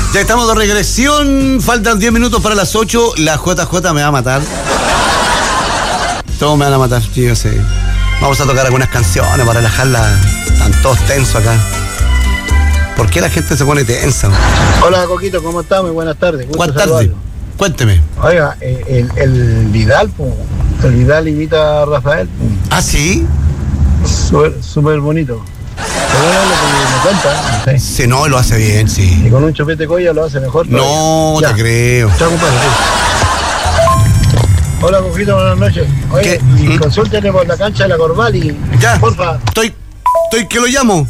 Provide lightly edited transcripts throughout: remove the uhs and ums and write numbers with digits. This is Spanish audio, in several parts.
Ya estamos de regresión, faltan 10 minutos para las 8. La JJ me va a matar. Todos me van a matar, yo sé. Vamos a tocar algunas canciones para relajarla. Están todos tensos acá. ¿Por qué la gente se pone tensa? Hola, Coquito, ¿cómo estás? Muy buenas tardes. Buenas tardes. Cuénteme. Oiga, el Vidal, el Vidal imita a Rafael. ¿Ah, sí? Súper bonito. Pero bueno, lo que me cuenta, no sé. Sí, no, lo hace bien, sí. Y con un chupete colla lo hace mejor. No, ya. Te creo. Chao, compadre. Hola, Coquito, buenas noches. Oye, y consúltele por la cancha de la Corval y... Ya, porfa. Estoy que lo llamo.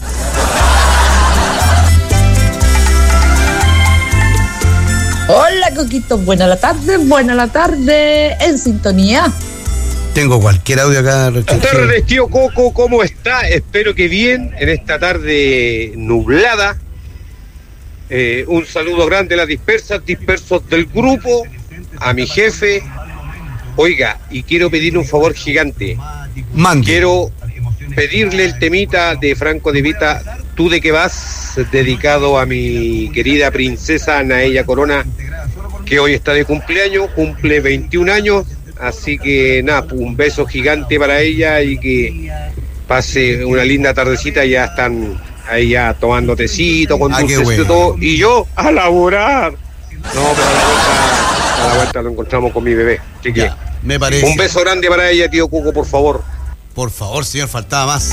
Hola, Coquito, buena la tarde, en sintonía. Tengo cualquier audio acá. Buenas tardes, tío Coco, ¿cómo está? Espero que bien en esta tarde nublada. Un saludo grande a las dispersos del grupo, a mi jefe. Oiga, y quiero pedirle un favor gigante. Mande. Quiero pedirle el temita de Franco De Vita, ¿tú de qué vas? Dedicado a mi querida princesa Naella Corona, que hoy está de cumpleaños, cumple 21 años. Así que nada, un beso gigante para ella y que pase una linda tardecita. Ya están ahí ya tomando tecito con dulces y todo. Y yo a laburar. No, pero a la vuelta lo encontramos con mi bebé. Así que me parece. Un beso grande para ella, tío Cuco, por favor. Por favor, señor, faltaba más.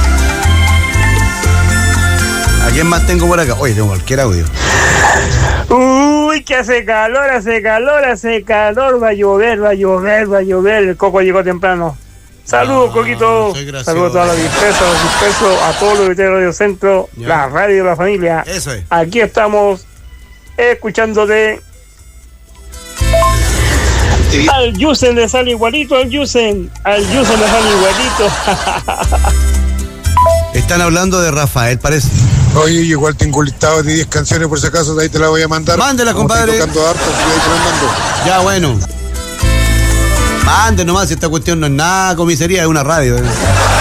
¿A quién más tengo por acá? Oye, tengo cualquier audio. Uy, que hace calor, va a llover, el Coco llegó temprano. Saludos, Coquito. Saludos a todos los dispersos, a todos los de Radio Centro, la radio de la familia. Eso es. Aquí estamos, escuchándote. Al Yusen le sale igualito, al Yusen le sale igualito. Están hablando de Rafael, parece. Oye, yo igual tengo un listado de 10 canciones por si acaso, de ahí te la voy a mandar. Mándela, compadre. Estoy tocando harto, y ahí te la mando. Ya, bueno. Mande nomás, esta cuestión no es nada comisaría, es una radio.